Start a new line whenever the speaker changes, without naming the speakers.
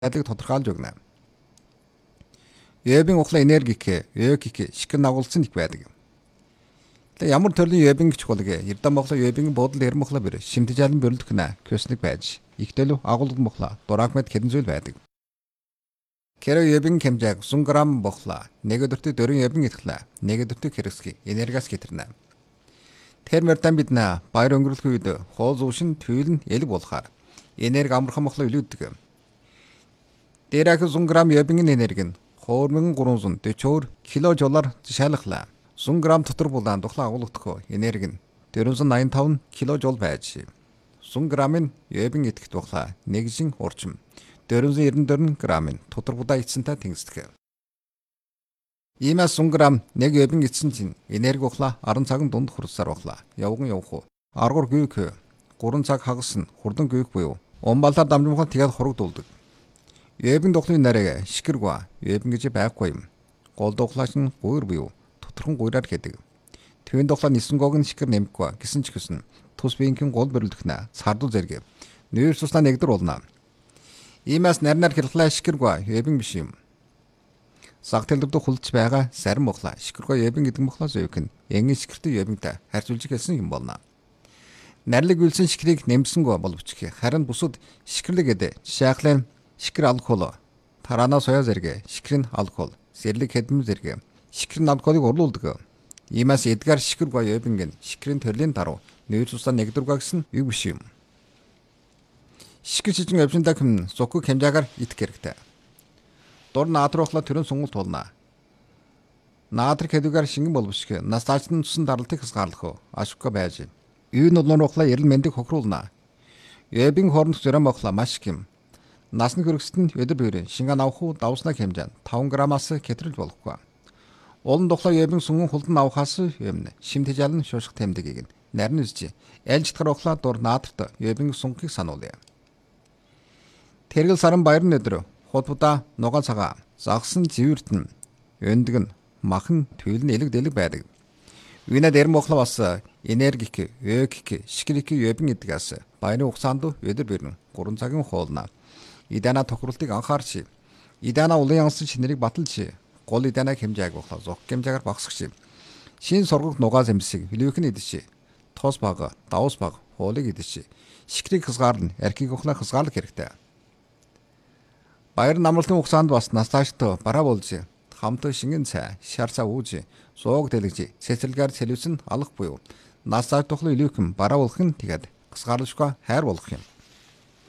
айлыг тодорхойлж өгнө. Вебийн ухлаа энерги ЕК шигэр нагуулсан их байдаг. Ямар төрлийн вебийн чухал гэ Эрдэнэ Монголын вебийн бодол эрэм мохлоо бэр шимтэж алан бөрлөх нэ көснэг байж ихтэл агуулгад мохлоо дураагмад хэдэн зүйл байдаг. Кэро вебийн хэмжээг 100 г бохлоо нэг өдөртөө дөрвөн вебийн итгэлээ нэг өдөртөө хэрэгсгий энергиас гитэрнэ. Термердан бид нэ баяр өнгөрөх үед хоол зүүшин төвлөн элэг болохаар энерги амархан мохлоо илүүдэг. Дээрх 100 г вебийн энерги нь 2340 кJ-оор шалгалаа. 100 г дотор булаан тухлаа агуулгадах энерги нь 485 кJ байж 100 г-ын вебийн итгэх тухлаа нэгжин урчим 494 г-ын тодор будаа эцсэнтэй тэнгисдэг. Иймээс 100 г нэг вебийн эцсэн чинь энерги ухлаа 10 цагын дунд хүрсээр ухлаа. Явган явах уу. Аргуур гүйх 3 цаг хагасна хурдан гүйх буюу умбалаар дамжмахад тэгээд хурагдуулдаг. Вебийн тухлын нарыг шикэргүй вебийн гэж байхгүй юм. Гол тухлаач нь гуйр буюу тодорхон гуйраар гэдэг. Твийн тухлаа нисэнгог нь шикэр нэмэхгүй гэсэн ч гэсэн тус биенхийн гол бөрлөхнө сардуу зэрэг нүүр суснаа нэгдэр болно. Иймээс нарнаар хэрэглээ шикэргүй вебийн биш юм. Саг тэлбэрд хулж байгаа сарин мохлаа шикэргүй вебийн гэдэг мохлоо зөөх нь энгийн шикэртэй вебинтэй харьцуулж хэлсэн юм болно. Нарлиг үлсэн шикрийг нэмсэнгүй боловч харин бусад шикэрлэг гэдэг жишээхлэн шикэр алкол, тараана соёо зэрэг шикрийн алкол, сэрлэг хэдэн зэрэг шикрийн алколыг урлуулдаг. Иймээс эдгээр шикэргүй вебинг шикрийн төрлийн даруй нүүр цусаа нэгдүргээ гэсэн үг биш юм. Шикэр шижин өвчнөд хэм зукг хэмжээгээр идэх хэрэгтэй. Дур наатрахлаа төрөн сонголт болно. Наатар хэдүүгээр шингэн боловч нас таачны тусан даралтыг хасгаарлах ашиггүй байж. Юу нуулуурхлаа эрэл мэндийг хохируулна. Вебинг хоорондох зөрөн мохлоо маш хэм. Насны хөргөсөнд өдөр бүрийн шингэн авах уу давснаг хэмжээнд 5 г-аас хэтрүүлж болохгүй. Улан тухлаа вебинг сүнгэн хулдан авахаас юмнэ. Шимтэж алан шуушх тэмдгийг нарийн үзжи. Айлж татгарахлаа дур наатрт вебинг сунхийг сануулъя. Тэргэл саран баярны өдөр худбуда нугаан цагаа загсан зэвэртэн өндөг нь махан твэлэн элэг дэлэг байдаг. Винад эрэм мохлоо бас энергик ЕК шикрик вебинг гэдгээс баярны хугацаанд өдөр бүрэн 3 цагийн хоолно. Идана тохиролтыг анхаарч идана улын янсан шинэрийг баталж гол идана хэмжээг бохлоо зух хэмжээгээр багсгч. Шин сургагт нугаас эмсэг хөлөөх нь идэж тос бага давс бага хоолыг идэж шикрийг хязгаарлан архийг ухлаа хязгаарлах хэрэгтэй. Баяр намралтын хугацаанд бас настааштай бараа болж хамт шингэн цай шар цаа үүж сууг дэлгэж цэцэрлэгээр цэлүүсэн алах буюу настааш тухлын илүүхэн бараа болох нь тэгээд хязгаарлагчгүй хайр болох юм.